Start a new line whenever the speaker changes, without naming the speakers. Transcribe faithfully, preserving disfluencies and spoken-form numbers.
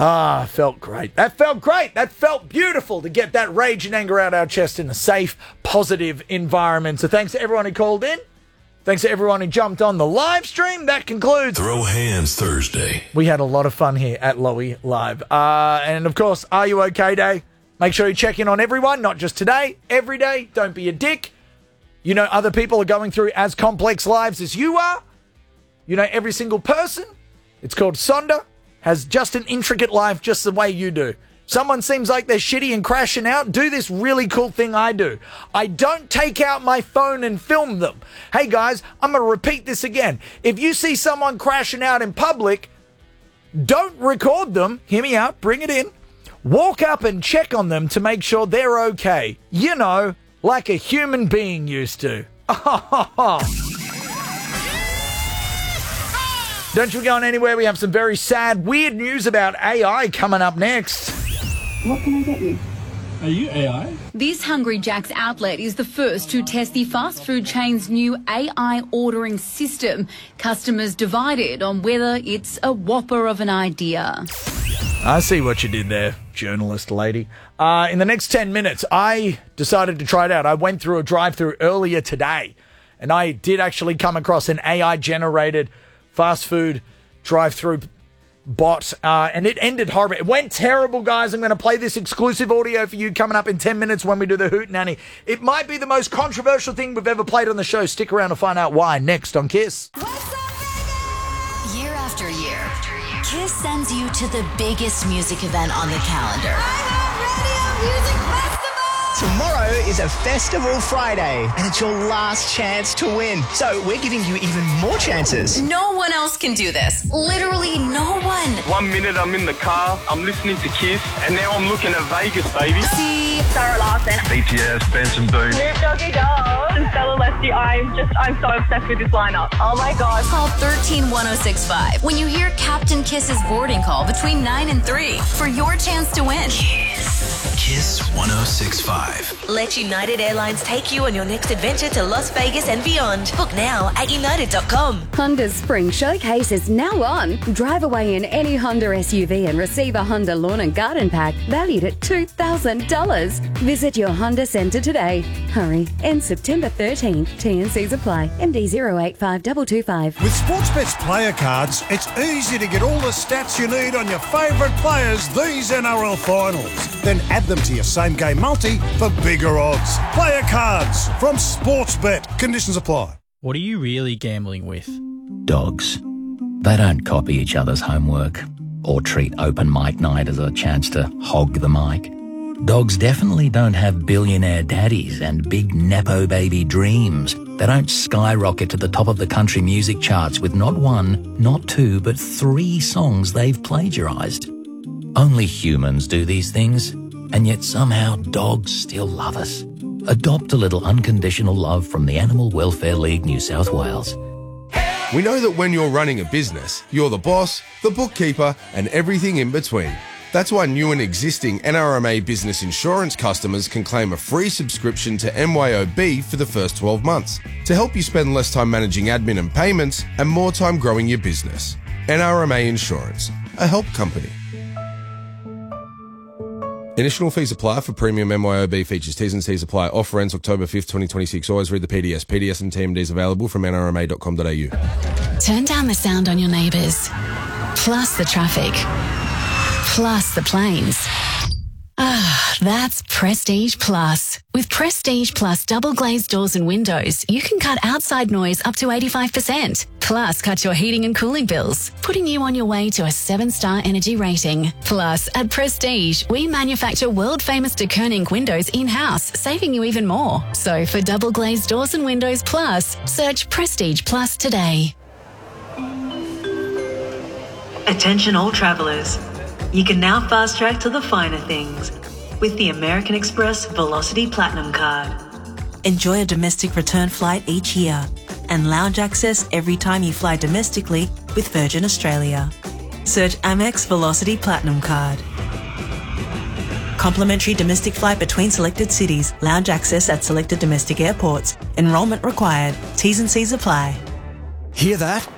Ah, felt great. That felt great. That felt beautiful to get that rage and anger out our chest in a safe, positive environment. So thanks to everyone who called in. Thanks to everyone who jumped on the live stream. That concludes
Throw Hands Thursday.
We had a lot of fun here at Lowy Live. Uh, and, of course, Are You OK Day? Make sure you check in on everyone, not just today, every day. Don't be a dick. You know other people are going through as complex lives as you are. You know every single person. It's called Sonder. Has just an intricate life just the way you do. Someone seems like they're shitty and crashing out. Do this really cool thing I do. I don't take out my phone and film them. Hey guys, I'm going to repeat this again. If you see someone crashing out in public, don't record them. Hear me out. Bring it in. Walk up and check on them to make sure they're okay. You know, like a human being used to. Don't you be going anywhere. We have some very sad, weird news about A I coming up next.
What can I get you?
Are you A I?
This Hungry Jack's outlet is the first to test the fast food chain's new A I ordering system. Customers divided on whether it's a whopper of an idea.
I see what you did there, journalist lady. Uh, in the next ten minutes, I decided to try it out. I went through a drive-thru earlier today, and I did actually come across an A I-generated fast food drive-through bot, uh, and it ended horribly. It went terrible, guys. I'm going to play this exclusive audio for you coming up in ten minutes when we do the Hootenanny. It might be the most controversial thing we've ever played on the show. Stick around to find out why next on Kiss.
Year after year, Kiss sends you to the biggest music event on the calendar.
Radio Music Festival! Tomorrow is a Festival Friday, and it's your last chance to win. So we're giving you even more chances.
No one else can do this. Literally no one.
One minute I'm in the car, I'm listening to Kiss, and now I'm looking at Vegas, baby.
See
Sarah Larson,
B T S, Benson Boone,
Snoop Doggy Dogg, and Stella Leslie. I'm just, I'm so obsessed with this lineup. Oh my God.
Call one three one oh six five when you hear Captain Kiss's boarding call between nine and three for your chance to win.
Kiss. Kiss one oh six point five.
Let United Airlines take you on your next adventure to Las Vegas and beyond. Book now at united dot com.
Honda's Spring Showcase is now on. Drive away in any Honda S U V and receive a Honda Lawn and Garden Pack valued at two thousand dollars. Visit your Honda Centre today. Hurry. Ends September thirteenth. T and Cs apply. M D zero eight five two two five.
With Sportsbet's player cards, it's easy to get all the stats you need on your favourite players these N R L finals. Then add them to your same-game multi for bigger odds. Player cards from Sportsbet. Conditions apply.
What are you really gambling with?
Dogs. They don't copy each other's homework or treat open mic night as a chance to hog the mic. Dogs definitely don't have billionaire daddies and big nepo baby dreams. They don't skyrocket to the top of the country music charts with not one, not two, but three songs they've plagiarised. Only humans do these things, and yet somehow dogs still love us. Adopt a little unconditional love from the Animal Welfare League New South Wales.
We know that when you're running a business, you're the boss, the bookkeeper, and everything in between. That's why new and existing N R M A Business Insurance customers can claim a free subscription to M Y O B for the first twelve months to help you spend less time managing admin and payments and more time growing your business. N R M A Insurance, a help company. Initial fees apply for premium M Y O B features. T's and C's apply. Offer ends October fifth, twenty twenty-six. Always read the P D S. P D S and T M Ds available from N R M A dot com dot A U.
Turn down the sound on your neighbours, plus the traffic, plus the planes. Ah, that's Prestige Plus. With Prestige Plus double glazed doors and windows, you can cut outside noise up to eighty-five percent. Plus, cut your heating and cooling bills, putting you on your way to a seven-star energy rating. Plus, at Prestige, we manufacture world-famous de Koning windows in-house, saving you even more. So, for double glazed doors and windows plus, search Prestige Plus today.
Attention all travellers. You can now fast track to the finer things with the American Express Velocity Platinum Card. Enjoy a domestic return flight each year and lounge access every time you fly domestically with Virgin Australia. Search Amex Velocity Platinum Card. Complimentary domestic flight between selected cities. Lounge access at selected domestic airports. Enrolment required. T's and C's apply.
Hear that?